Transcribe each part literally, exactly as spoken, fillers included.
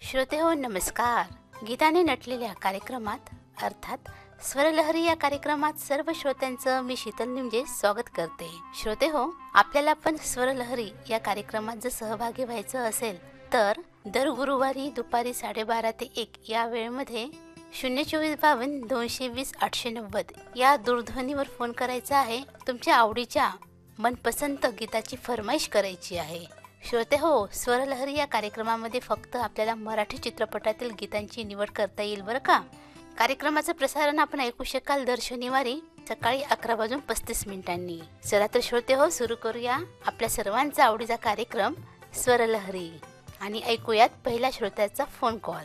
श्रोते हो नमस्कार. गीताने नटलेल्या कार्यक्रमात अर्थात स्वरलहरी या कार्यक्रमात सर्व श्रोत्यांचं मी शीतल निमजे स्वागत करते. श्रोते हो, आपल्याला पण स्वरलहरी या कार्यक्रमात जर सहभागी व्हायचं असेल तर दर गुरुवारी दुपारी साडेबारा ते एक या वेळेमध्ये शून्य चोवीस बावन्न दोनशे वीस आठशे नव्वद या दूरध्वनीवर फोन करायचा आहे. तुमच्या आवडीच्या मनपसंत गीताची फरमाईश करायची आहे. श्रोते हो, स्वरलहरी या कार्यक्रमामध्ये फक्त आपल्याला मराठी चित्रपटातील गीतांची निवड करता येईल बरं का. कार्यक्रमाचं प्रसारण आपण ऐकू शकाल दर शनिवारी सकाळी अकरा वाजून पस्तीस मिनिटांनी. चला तर श्रोते हो, सुरू करूया आपल्या सर्वांचा आवडीचा कार्यक्रम स्वरलहरी आणि ऐकूयात पहिल्या श्रोत्याचा फोन कॉल.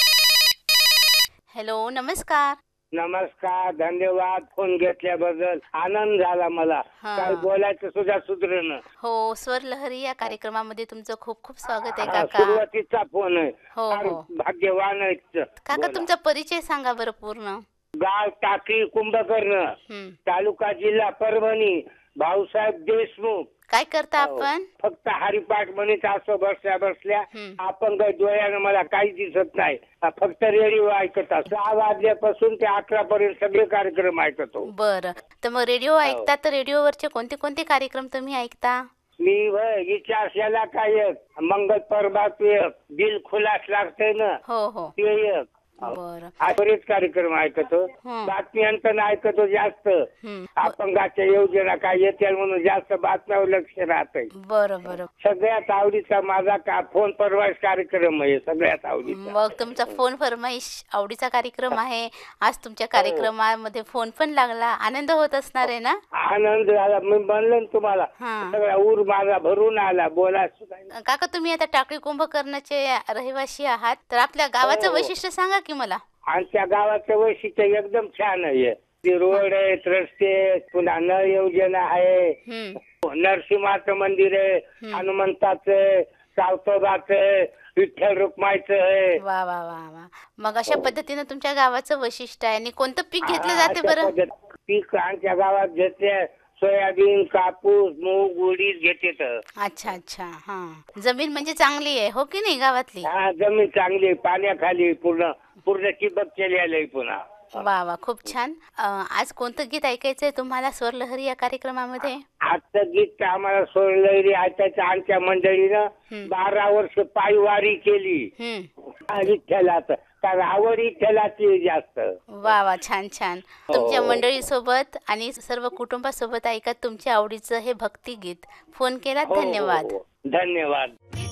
हॅलो, नमस्कार. नमस्कार, धन्यवाद. फोन घेतल्याबद्दल आनंद झाला मला. काय बोलायचं सुद्धा सुधरण. हो, स्वरलहरी या कार्यक्रमामध्ये तुमचं खूप खूप स्वागत आहे काका. सुरुवातीचा फोन आहे. हो हो, भाग्यवान आहे काका. तुमचा परिचय सांगा बरं पूर्ण. गाव टाकळी कुंभकर्ण, हम्म. तालुका जिल्हा परभणी. भाऊसाहेब देशमुख. काय करता आपण? फक्त हरिपाठ म्हणत असं बसल्या बसल्या हम्म. अपंग डोळ्यानं मला काही दिसत नाही. फक्त रेडिओ ऐकत असतो. सहा वाजल्यापासून ते अकरा पर्यंत सगळे कार्यक्रम ऐकतो. बरं, तर मग रेडिओ ऐकता तर रेडिओवरचे कोणते कोणते कार्यक्रम तुम्ही ऐकता? मी विचारशाला काय एक, मंगल परबात एक, दिल खुलास लागतंय ना हो हो, ते एक. बरं. बरेच कार्यक्रम ऐकतो. हं. बातम्यांचं ऐकतो जास्त. हं. अपंगाच्या योजना काय येतील म्हणून जास्त बातम्यावर लक्ष राहतंय. बरं बरं. सगळ्यात आवडीचा माझा का फोन परवाच कार्यक्रम आहे. सगळ्यात आवडीचा. मग तुमचा फोन फरमाईश आवडीचा कार्यक्रम आहे. आज तुमच्या कार्यक्रमामध्ये फोन पण लागला. आनंद होत असणार आहे ना? आनंद झाला. मी म्हणलं ना तुम्हाला, हां. सगळा ऊर माझा भरून आला. बोला सुद्धा. काका, तुम्ही आता टाकळी कुंभकर्णचे रहिवासी आहात, तर आपल्या गावाचं हो. वैशिष्ट्य सांगा की मला. आमच्या गावाचं वैशिष्ट्य एकदम छान आहे. ते रोड आहेत, रस्ते, पुन्हा नळ योजना आहे, हम्म. नरसिंहाचं मंदिर आहे, हम्म. हनुमंताचं, सावतोबाचं, विठ्ठल रुक्माईचं आहे. वा वा वा वा. मग अशा पद्धतीनं तुमच्या गावाचं वैशिष्ट्य आहे. आणि कोणतं पीक घेतलं जाते अशा बरं? पद्धत- पीक आमच्या गावात घेतले सोयाबीन, कापूस, मूग, उडीद घेते. अच्छा अच्छा. हा, जमीन म्हणजे चांगली आहे हो की नाही गावातली? हा, जमीन चांगली आहे. पाण्याखाली पूर्ण पूर्ण ठिबक केलेलं आहे पुन्हा. वा वा, खूप छान. अं, आज कोणतं गीत ऐकायचंय तुम्हाला स्वरलहरी या कार्यक्रमामध्ये? आजचं गीत आम्हाला सोडलंय ऐकायचं. आमच्या मंडळीनं हम्म. बारा वर्ष पायवारी केली हम्म. विठ्ठलाचं. कारण आवड विठ्ठलाची जास्त. वा वा, छान छान. हो. तुमच्या मंडळी सोबत आणि सर्व कुटुंबासोबत ऐकत तुमच्या आवडीचं हे भक्तिगीत फोन केला. हो, हो, धन्यवाद. हो. धन्यवाद.